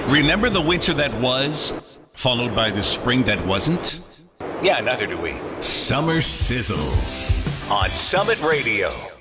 Remember the winter that was, followed by the spring that wasn't? Yeah, neither do we. Summer Sizzles On Summit Radio.